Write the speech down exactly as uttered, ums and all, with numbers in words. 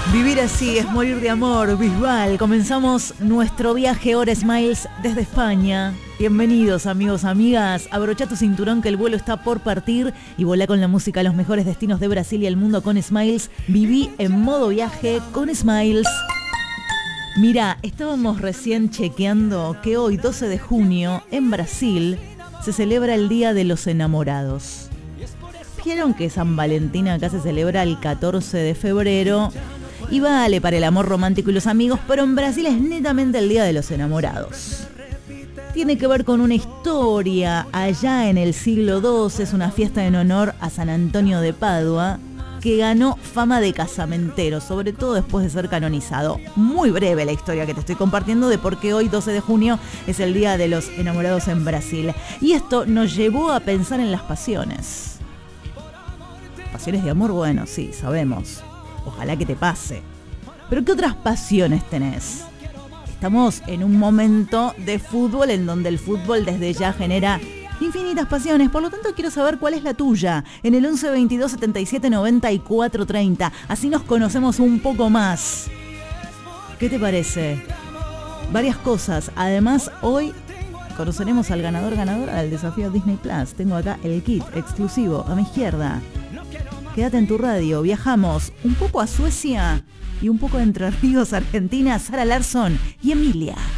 Vivir así es morir de amor, Bisbal. Comenzamos nuestro viaje Hora Smiles desde España. Bienvenidos amigos, amigas. Abrocha tu cinturón que el vuelo está por partir y volá con la música a los mejores destinos de Brasil y el mundo con Smiles. Viví en modo viaje con Smiles. Mira, estábamos recién chequeando que hoy, doce de junio, en Brasil, se celebra el Día de los Enamorados. ¿Vieron que San Valentín acá se celebra el catorce de febrero? Y vale para el amor romántico y los amigos, pero en Brasil es netamente el Día de los Enamorados. Tiene que ver con una historia. Allá en el siglo doce es una fiesta en honor a San Antonio de Padua, que ganó fama de casamentero, sobre todo después de ser canonizado. Muy breve la historia que te estoy compartiendo de por qué hoy, doce de junio, es el Día de los Enamorados en Brasil. Y esto nos llevó a pensar en las pasiones. Pasiones de amor, bueno, sí, sabemos. Ojalá que te pase. Pero ¿qué otras pasiones tenés? Estamos en un momento de fútbol en donde el fútbol desde ya genera infinitas pasiones. Por lo tanto, quiero saber cuál es la tuya. En el once veintidós setenta y siete noventa y cuatro treinta. Así nos conocemos un poco más. ¿Qué te parece? Varias cosas. Además, hoy conoceremos al ganador ganadora del desafío Disney Plus. Tengo acá el kit exclusivo a mi izquierda. Quédate en tu radio, viajamos un poco a Suecia y un poco a Entre Ríos, Argentina, Sara Larsson y Emilia.